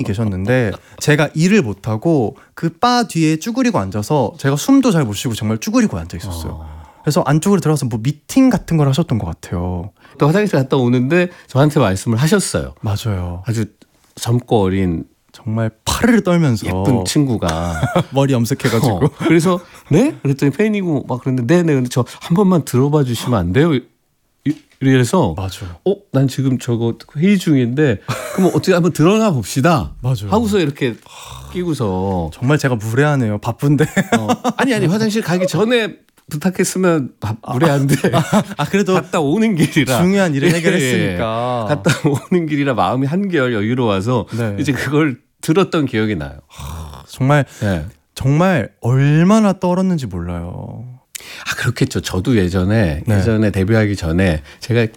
계셨는데 제가 일을 못하고 그 바 뒤에 쭈그리고 앉아서 제가 숨도 잘 못 쉬고 정말 쭈그리고 앉아 있었어요. 그래서 안쪽으로 들어가서 뭐 미팅 같은 걸 하셨던 것 같아요. 또 화장실 갔다 오는데 저한테 말씀을 하셨어요. 맞아요. 아주 젊고 어린 정말 파르르 떨면서 예쁜 친구가 머리 염색해가지고 그래서 네? 그랬더니 팬이고 막 그랬는데 네네 근데 저 한 번만 들어봐 주시면 안 돼요? 이래서 맞아요. 난 지금 저거 회의 중인데 그럼 어떻게 한번 들어나 봅시다. 맞아요. 하고서 이렇게 끼고서 정말 제가 무례하네요. 바쁜데. 아니 화장실 가기 전에 부탁했으면 무례한데 그래도 갔다 오는 길이라 중요한 일을 해결했으니까 갔다 오는 길이라 마음이 한결 여유로워서 네. 이제 그걸 들었던 기억이 나요. 정말 네. 정말 얼마나 떨었는지 몰라요. 그렇겠죠. 저도 예전에 네. 데뷔하기 전에 제가